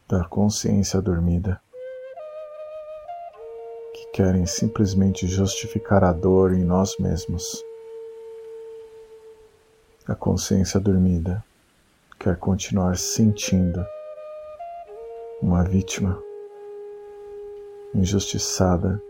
da consciência dormida, que querem simplesmente justificar a dor em nós mesmos. A consciência dormida quer continuar sentindo uma vítima injustiçada